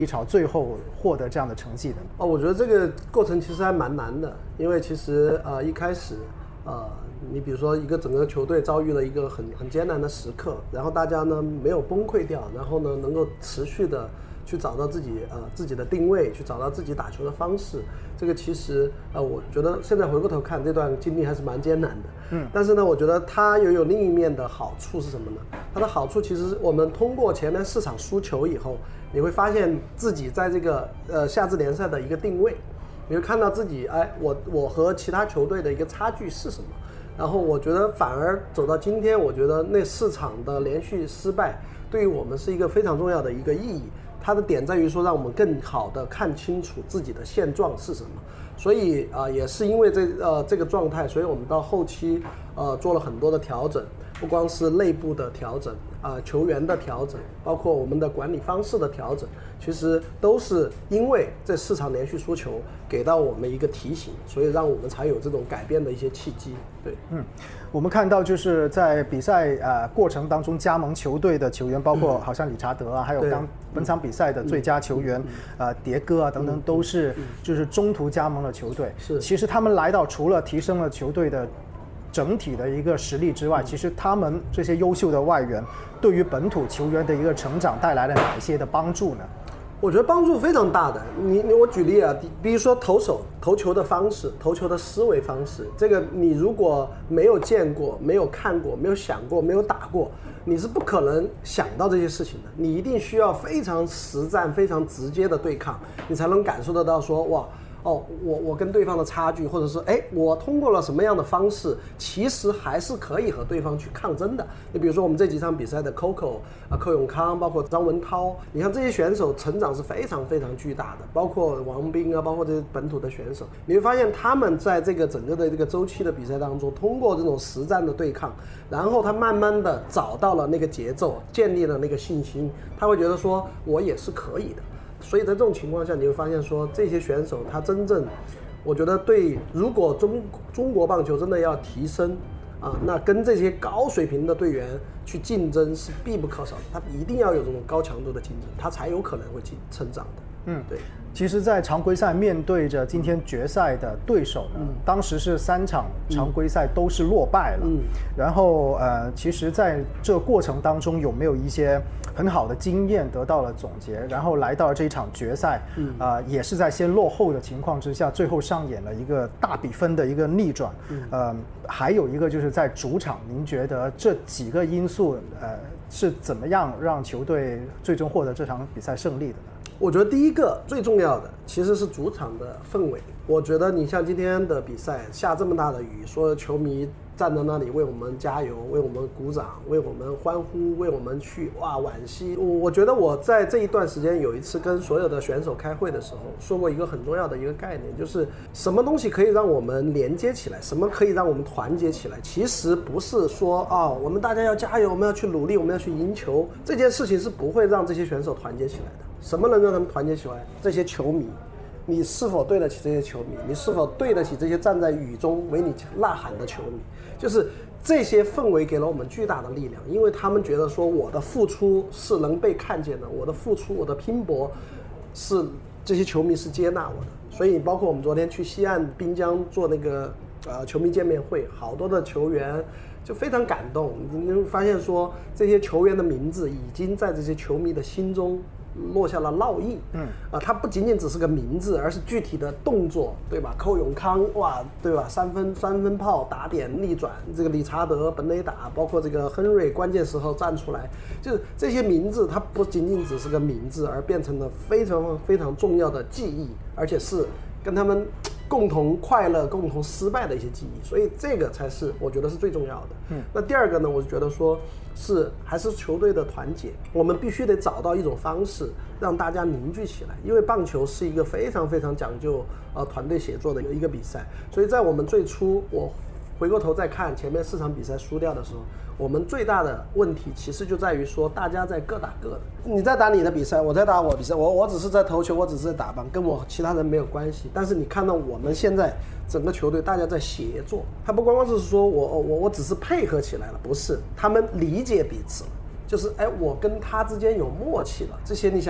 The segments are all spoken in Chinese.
一潮最后获得这样的成绩的？ 我觉得这个过程其实还蛮难的，因为其实一开始你比如说一个整个球队遭遇了一个很艰难的时刻，然后大家呢没有崩溃掉，然后呢能够持续的去找到自己的定位，去找到自己打球的方式。这个其实我觉得现在回过头看这段经历还是蛮艰难的。但是呢，我觉得它又有另一面的好处是什么呢？它的好处其实我们通过前面4场输球以后，你会发现自己在这个夏至联赛的一个定位，你会看到自己我和其他球队的一个差距是什么。然后我觉得反而走到今天，我觉得那4场的连续失败对于我们是一个非常重要的一个意义。它的点在于说让我们更好的看清楚自己的现状是什么。所以也是因为这个状态，所以我们到后期做了很多的调整，不光是内部的调整球员的调整，包括我们的管理方式的调整，其实都是因为这4场连续输球给到我们一个提醒，所以让我们才有这种改变的一些契机。对， 我们看到就是在比赛过程当中加盟球队的球员，包括好像理查德还有本场比赛的最佳球员迭戈等等，都是就是中途加盟了球队。其实他们来到除了提升了球队的整体的一个实力之外，其实他们这些优秀的外援对于本土球员的一个成长带来了哪一些的帮助呢？ 我觉得帮助非常大的。我举例比如说投球的方式，投球的思维方式，这个你如果没有见过、没有看过、没有想过、没有打过，你是不可能想到这些事情的。你一定需要非常实战、非常直接的对抗，你才能感受得到说哇。我跟对方的差距，或者是我通过了什么样的方式，其实还是可以和对方去抗争的。你比如说我们这几场比赛的 Coco 寇永康，包括张文涛，你看这些选手成长是非常非常巨大的，包括王斌包括这些本土的选手，你会发现他们在这个整个的这个周期的比赛当中，通过这种实战的对抗，然后他慢慢的找到了那个节奏，建立了那个信心，他会觉得说我也是可以的。所以在这种情况下，你会发现说这些选手他真正，我觉得如果中国棒球真的要提升那跟这些高水平的队员去竞争是必不可少的，他一定要有这种高强度的竞争，他才有可能会成长的。对。 其实在常规赛面对着今天决赛的对手呢，当时是3场常规赛都是落败了。然后其实在这过程当中有没有一些很好的经验得到了总结，然后来到了这一场决赛，也是在先落后的情况之下，最后上演了一个大比分的一个逆转。还有一个就是在主场，您觉得这几个因素是怎么样让球队最终获得这场比赛胜利的呢？ 我觉得第一个最重要的其实是主场的氛围。我觉得你像今天的比赛下这么大的雨，所有球迷站在那里为我们加油，为我们鼓掌，为我们欢呼，为我们去惋惜。我觉得我在这一段时间有一次跟所有的选手开会的时候说过一个很重要的一个概念，就是什么东西可以让我们连接起来，什么可以让我们团结起来。其实不是说我们大家要加油，我们要去努力，我们要去赢球，这件事情是不会让这些选手团结起来的。什么能让他们团结起来？这些球迷，你是否对得起这些球迷？你是否对得起这些站在雨中为你呐喊的球迷？就是这些氛围给了我们巨大的力量，因为他们觉得说我的付出是能被看见的，我的付出，我的拼搏是这些球迷是接纳我的。所以包括我们昨天去西岸滨江做那个球迷见面会，好多的球员就非常感动。你会发现说这些球员的名字已经在这些球迷的心中落下了烙印。它不仅仅只是个名字，而是具体的动作，对吧？寇永康，哇，对吧？三分炮打点逆转，这个理查德、本垒打，包括这个亨瑞关键时候站出来，就是这些名字，它不仅仅只是个名字，而变成了非常非常重要的记忆，而且是跟他们共同快乐、共同失败的一些记忆。所以这个才是我觉得是最重要的。那第二个呢，我就觉得说还是球队的团结，我们必须得找到一种方式让大家凝聚起来，因为棒球是一个非常非常讲究团队协作的一个比赛。所以在我们最初，我回过头再看前面4场比赛输掉的时候，我们最大的问题其实就在于说大家在各打各的，你在打你的比赛，我在打我的比赛，我只是在投球，我只是在打棒，跟我其他人没有关系。但是你看到我们现在整个球队大家在协作，他不光光是说我只是配合起来了，不是，他们理解彼此了，就是我跟他之间有默契了。这些你想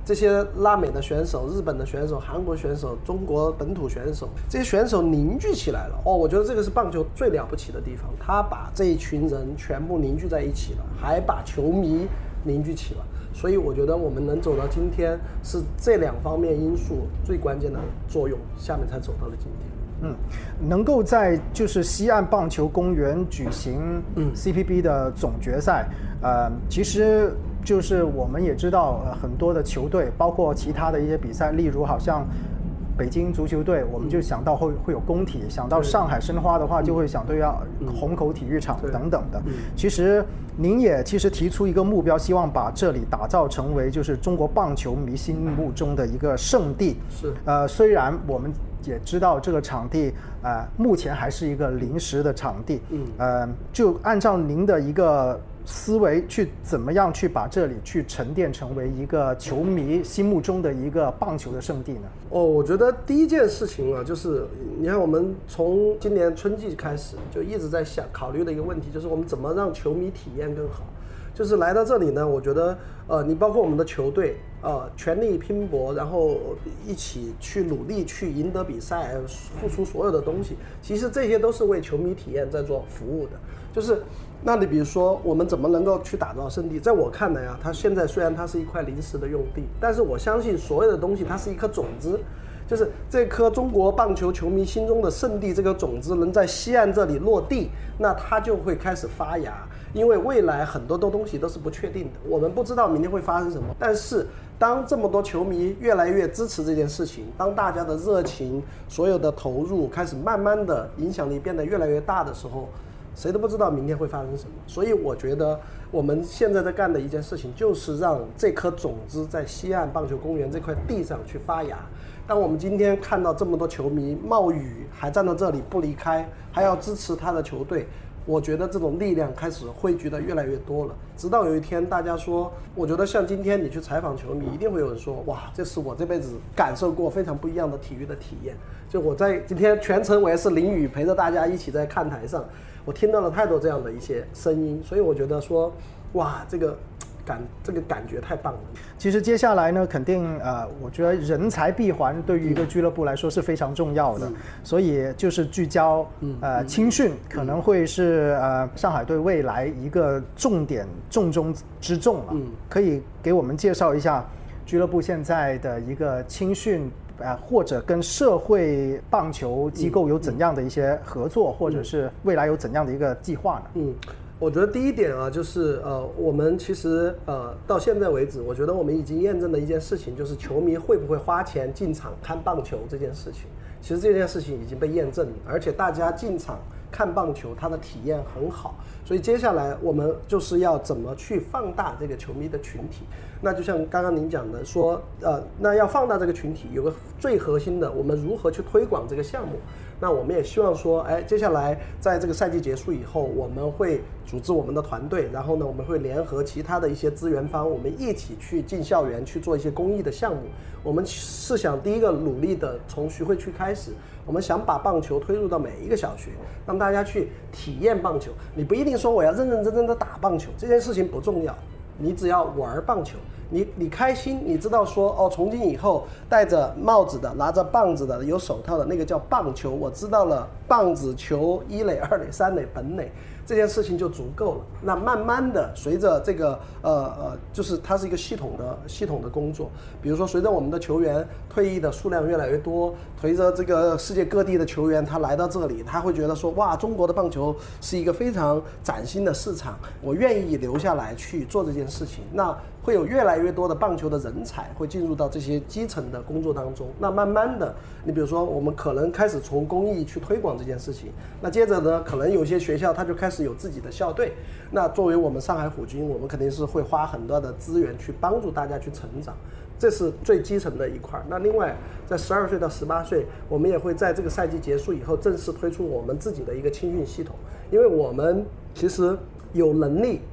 这些拉美的选手、日本的选手、韩国选手、中国本土选手，这些选手凝聚起来了。我觉得这个是棒球最了不起的地方，他把这一群人全部凝聚在一起了，还把球迷凝聚起了。所以我觉得我们能走到今天，是这2方面因素最关键的作用，下面才走到了今天。 能够在就是西岸棒球公园举行CPB 的总决赛，其实就是我们也知道，很多的球队，包括其他的一些比赛，例如好像北京足球队，我们就想到会有工体，想到上海申花的话，就会想到要虹口体育场等等的。其实您也提出一个目标，希望把这里打造成为就是中国棒球迷心目中的一个圣地。 是。 虽然我们也知道这个场地目前还是一个临时的场地。就按照您的一个思维去怎么样去把这里去沉淀成为一个球迷心目中的一个棒球的圣地呢？ 我觉得第一件事情啊，就是你看我们从今年春季开始就一直在考虑的一个问题，就是我们怎么让球迷体验更好。就是来到这里呢，我觉得你包括我们的球队全力拼搏，然后一起去努力去赢得比赛，付出所有的东西，其实这些都是为球迷体验在做服务的。就是那你比如说我们怎么能够去打造圣地，在我看来啊，它现在虽然它是一块临时的用地，但是我相信所有的东西它是一颗种子，就是这颗中国棒球球迷心中的圣地，这个种子能在西岸这里落地，那它就会开始发芽。因为未来很多的东西都是不确定的，我们不知道明天会发生什么，但是当这么多球迷越来越支持这件事情，当大家的热情所有的投入开始慢慢的影响力变得越来越大的时候，谁都不知道明天会发生什么。所以我觉得我们现在在干的一件事情，就是让这颗种子在西岸棒球公园这块地上去发芽。当我们今天看到这么多球迷冒雨还站到这里不离开，还要支持他的球队，我觉得这种力量开始汇聚的越来越多了。直到有一天大家说，我觉得像今天你去采访球迷，一定会有人说，哇，这是我这辈子感受过非常不一样的体育的体验。就我在今天全程我也是淋雨陪着大家一起在看台上，我听到了太多这样的一些声音，所以我觉得说，哇，这个感觉太棒了。 其实接下来呢，肯定我觉得人才闭环对于一个俱乐部来说是非常重要的，所以就是聚焦青训可能会是上海队未来一个重点重中之重了。可以给我们介绍一下俱乐部现在的一个青训或者跟社会棒球机构有怎样的一些合作，或者是未来有怎样的一个计划呢？ 我觉得第一点啊，就是我们其实到现在为止，我觉得我们已经验证了一件事情，就是球迷会不会花钱进场看棒球这件事情。其实这件事情已经被验证了，而且大家进场看棒球，它的体验很好。所以接下来我们就是要怎么去放大这个球迷的群体。那就像刚刚您讲的说，那要放大这个群体，有个最核心的，我们如何去推广这个项目。那我们也希望说，接下来在这个赛季结束以后，我们会组织我们的团队，然后呢，我们会联合其他的一些资源方，我们一起去进校园去做一些公益的项目。我们是想第一个努力的从徐汇区开始，我们想把棒球推入到每一个小学，让大家去体验棒球。你不一定说我要认认真真的打棒球，这件事情不重要，你只要玩棒球。你开心，你知道说从今以后戴着帽子的、拿着棒子的、有手套的那个叫棒球，我知道了棒子、球、一垒、二垒、三垒、本垒，这件事情就足够了。那慢慢的随着这个就是它是一个系统的工作。比如说随着我们的球员退役的数量越来越多，随着这个世界各地的球员他来到这里，他会觉得说，哇，中国的棒球是一个非常崭新的市场，我愿意留下来去做这件事情。那会有越来越多的棒球的人才会进入到这些基层的工作当中。那慢慢的，你比如说我们可能开始从公益去推广这件事情，那接着呢，可能有些学校它就开始有自己的校队。那作为我们上海虎军，我们肯定是会花很多的资源去帮助大家去成长，这是最基层的一块。那另外在12岁到18岁，我们也会在这个赛季结束以后正式推出我们自己的一个青训系统，因为我们其实有能力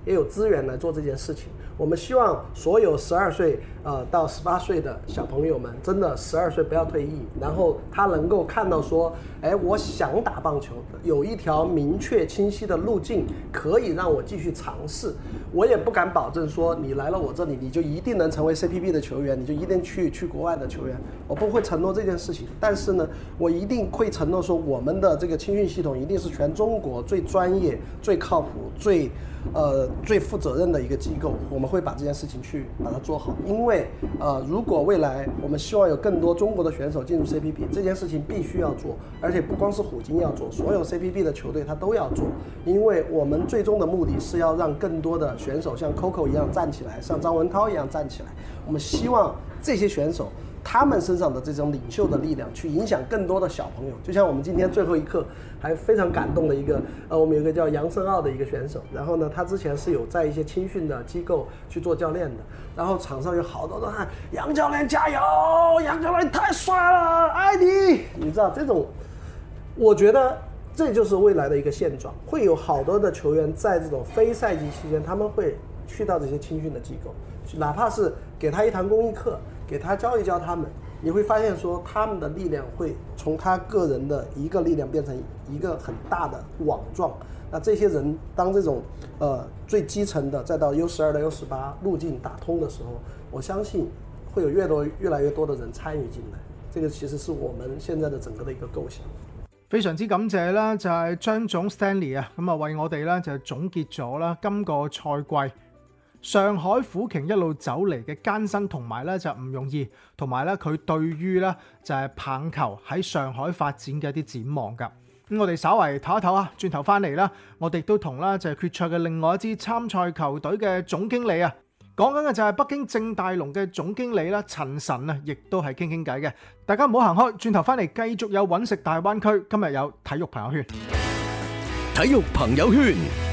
也有资源来做这件事情。我们希望所有12岁到18岁的小朋友们，真的12岁不要退役，然后他能够看到说，哎，我想打棒球的，有一条明确清晰的路径可以让我继续尝试。我也不敢保证说你来了我这里你就一定能成为 CPB 的球员，你就一定去国外的球员，我不会承诺这件事情。但是呢，我一定会承诺说，我们的这个青训系统一定是全中国最专业、最靠谱、最负责任的一个机构，我们会把这件事情去把它做好。因为如果未来我们希望有更多中国的选手进入 CPB， 这件事情必须要做，而且不光是虎鲸要做，所有 CPB 的球队他都要做，因为我们最终的目的是要让更多的选手像 Coco 一样站起来，像张文涛一样站起来。我们希望这些选手他们身上的这种领袖的力量去影响更多的小朋友。就像我们今天最后一刻还非常感动的一个我们有一个叫杨申奥的一个选手，然后呢他之前是有在一些青训的机构去做教练的，然后场上有好多人喊杨教练加油，杨教练太帅了，爱你。你知道这种，我觉得这就是未来的一个现状，会有好多的球员在这种非赛季期间，他们会去到这些青训的机构，哪怕是给他一堂公益课，给他教一教他们，你会发现说他们的力量会从他个人的一个力量变成一个很大的网状。那这些人当这种最基层的再到 U12 到 U18 路径打通的时候，我相信会有越来越多的人参与进来。這個其實是我們現在的整個的一個構想。 非常之感謝啦，就係張總 Stanley 啊，咁啊為我哋咧就總結咗啦今個賽季上海虎鯨一路走嚟嘅艱辛同埋咧就唔容易，同埋咧佢對於咧就係棒球喺上海發展嘅一啲展望㗎。咁我哋稍為唞一唞啊，轉頭翻嚟啦，我哋都同啦就係決賽嘅另外一支參賽球隊嘅總經理啊。講緊嘅就係北京正大龍嘅總經理啦，陳晨啊，亦都係傾傾偈嘅。大家唔好行開，轉頭翻嚟繼續有揾食大灣區。今日有體育朋友圈。 體育朋友圈。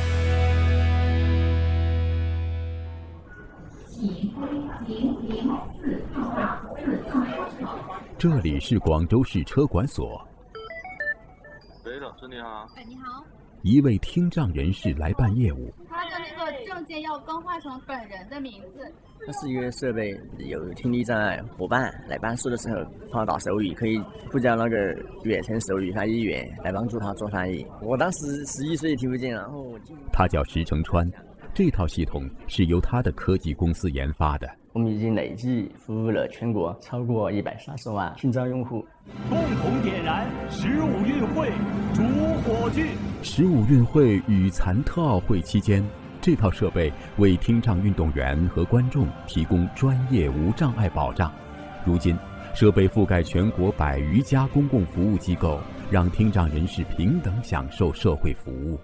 這裡是廣州市車管所。 喂，老師你好。 哎，你好。 一位聽障人士來辦業務。 他的那個證件要更換成本人的名字。 它是一個設備，有聽力障礙夥伴來辦事的時候，碰到手語可以呼叫那個遠程手語翻譯員來幫助他做翻譯。我當時11歲聽不見，然後他叫石成川，這套系統是由他的科技公司研發的。 我們已經累計服務了全國超過130萬聽障用戶。 共同點燃15運會主火炬。 15運會與殘特奧會期間，這套設備為聽障運動員和觀眾提供專業無障礙保障。如今，設備覆蓋全國100餘家公共服務機構，讓聽障人士平等享受社會服務。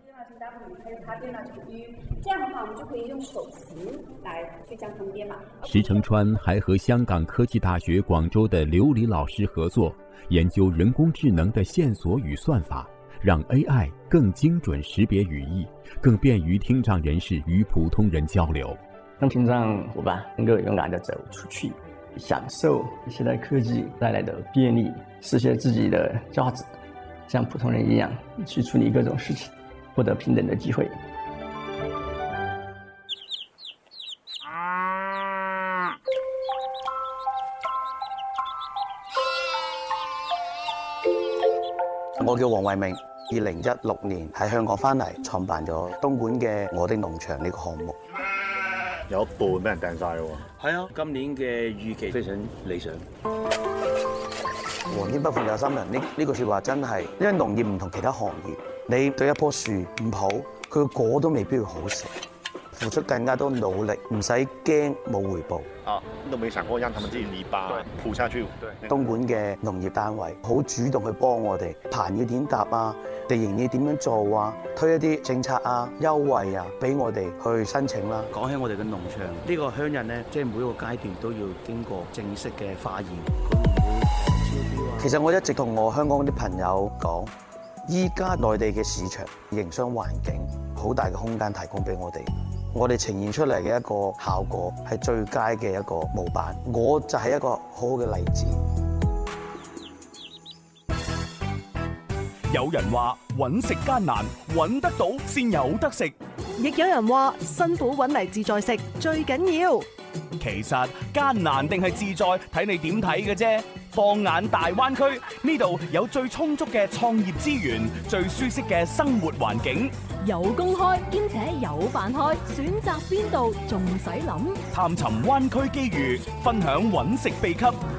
這樣的話，我們就可以用手型來去將它們編碼。 石成川還和香港科技大學廣州的劉黎老師合作，研究人工智能的線索與算法，讓 AI 更精準識別語義，更便於聽障人士與普通人交流。 讓聽障夥伴能夠勇敢地走出去，享受現代科技帶來的便利，實現自己的價值，像普通人一樣去處理各種事情，獲得平等的機會。 我叫黃慧明，2016年喺香港翻嚟，創辦咗東莞嘅我的農場呢個項目。 有一半俾人掟晒喎。 係啊，今年嘅預期非常理想。 皇天不負有心人，呢句説話真係，因為農業唔同其他行業，你對一棵樹唔好，佢個果都未必會好食。付出更加多努力，唔使驚冇回報。 都沒想過讓他們自己泥巴鋪下去。 東莞嘅農業單位好主動去幫我哋，棚要點搭啊，地形要點樣做啊，推一啲政策啊、優惠啊，俾我哋去申請啦。 講起我哋嘅農場，呢個鄉人呢，即係每一個階段都要經過正式嘅化驗，佢會唔會超標啊？ 其實我一直同我香港啲朋友講，依家內地嘅市場營商環境好大嘅空間提供俾我哋。我哋呈現出嚟嘅一個效果係最佳嘅一個模板，我就係一個好好嘅例子。 有人話揾食艱難，揾得到先有得食。 亦有人話辛苦揾嚟自在食最緊要。 其實艱難定係自在，睇你點睇嘅啫。放眼大灣區，呢度有最充足嘅創業資源，最舒適嘅生活環境， 有公開兼且有飯開，選擇邊度仲使諗？ 探尋灣區機遇，分享揾食秘笈，